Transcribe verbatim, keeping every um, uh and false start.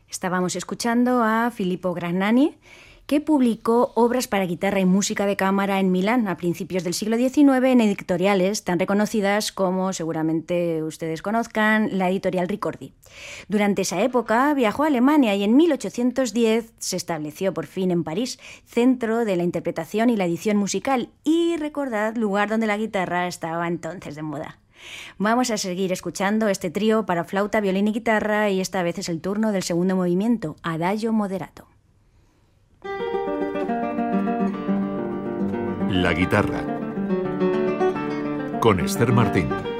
Estábamos escuchando a Filippo Gragnani, que publicó obras para guitarra y música de cámara en Milán a principios del siglo diecinueve en editoriales tan reconocidas como seguramente ustedes conozcan, la editorial Ricordi. Durante esa época viajó a Alemania y en mil ochocientos diez se estableció por fin en París, centro de la interpretación y la edición musical y, recordad, lugar donde la guitarra estaba entonces de moda. Vamos a seguir escuchando este trío para flauta, violín y guitarra y esta vez es el turno del segundo movimiento, Adagio moderato. La guitarra con Esther Martín.